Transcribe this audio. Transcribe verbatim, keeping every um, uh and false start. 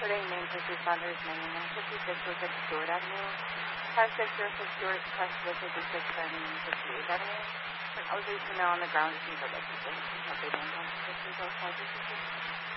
Today, main first responders ninety-nine fifty-six was at Stewart Avenue, five six zero six Stewart, Crest fifty-six and fifty-eighth Avenue. An elevation now on the ground is near the location. Updating on fifty-four,